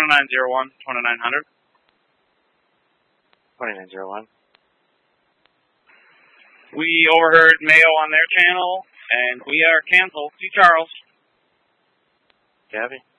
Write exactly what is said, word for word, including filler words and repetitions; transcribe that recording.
twenty-nine oh one, twenty-nine hundred. twenty-nine oh one. We overheard Mayo on their channel, and we are canceled. See Charles. Gabby?